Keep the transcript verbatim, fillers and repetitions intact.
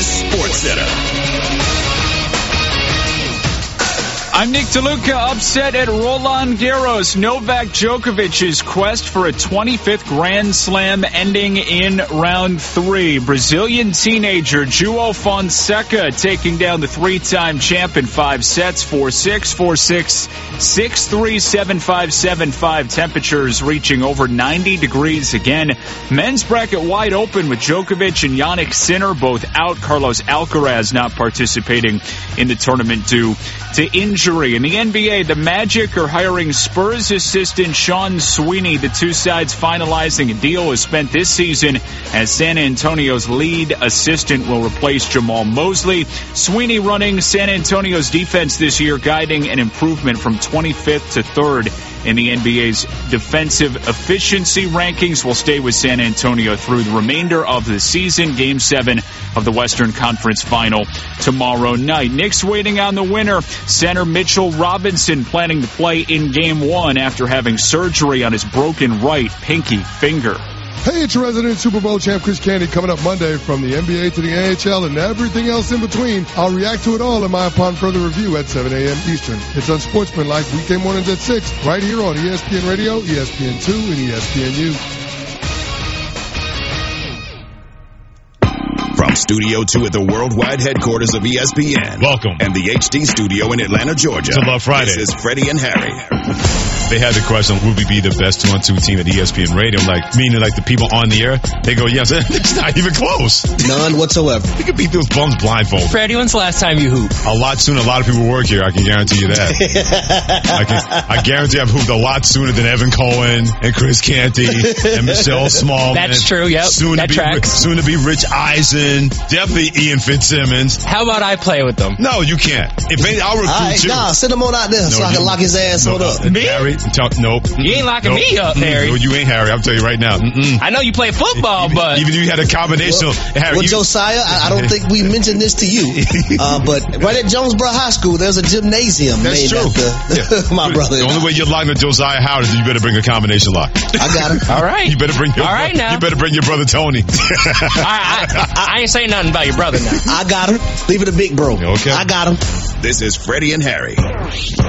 is SportsCenter. I'm Nick DeLuca. Upset at Roland Garros. Novak Djokovic's quest for a twenty-fifth Grand Slam ending in round three. Brazilian teenager João Fonseca taking down the three-time champ in five sets. four six, four six, six three, seven five, seven five. Temperatures reaching over ninety degrees again. Men's bracket wide open with Djokovic and Jannik Sinner both out. Carlos Alcaraz not participating in the tournament due to injury. In the N B A, the Magic are hiring Spurs assistant Sean Sweeney. The two sides finalizing a deal is spent this season as San Antonio's lead assistant will replace Jamal Mosley. Sweeney running San Antonio's defense this year, guiding an improvement from twenty-fifth to third in the N B A's defensive efficiency rankings. Will stay with San Antonio through the remainder of the season. Game seven of the Western Conference Final tomorrow night. Knicks waiting on the winner. Center Mitchell Robinson planning to play in Game one after having surgery on his broken right pinky finger. Hey, it's your resident Super Bowl champ Chris Candy coming up Monday from the N B A to the N H L and everything else in between. I'll react to it all in my upon further review at seven a.m. Eastern. It's Unsportsmanlike weekday mornings at six right here on E S P N Radio, E S P N two, and E S P N U. From Studio two at the worldwide headquarters of E S P N. Welcome. And the H D studio in Atlanta, Georgia. It's Love Friday. This is Freddie and Harry. They had the question, would we be the best two on two team at E S P N Radio? I'm like, meaning like the people on the air? They go, yes. It's not even close. None whatsoever. We could beat those bums blindfolded. Freddie, when's the last time you hooped? A lot sooner. A lot of people work here. I can guarantee you that. I can, I guarantee I've hooped a lot sooner than Evan Cohen and Chris Canty and Michelle Small. That's true, yep. Soon that to be, tracks. Soon to be Rich Eisen. Definitely Ian Fitzsimmons. How about I play with them? No, you can't. If any, I'll recruit All right, you. nah, send him on out there no, so I can lock his ass no, on up. Me? Harry, talk, nope. You ain't locking nope. me up, Harry. No, you ain't Harry. I'll tell you right now. Mm-mm. I know you play football, even, but... Even you had a combination well, of... Harry, well, you, Josiah, I, I don't think we mentioned this to you, uh, but right at Jonesboro High School, there's a gymnasium That's named true. after Yeah. my brother. The only way you're locking to Josiah Howard is you better bring a combination lock. I got him. All right. You better bring your All right, bro- now. You better bring your brother Tony. I, I, I ain't saying nothing about your brother now. I got him. Leave it a big bro. Okay. I got him. This is Freddie and Harry.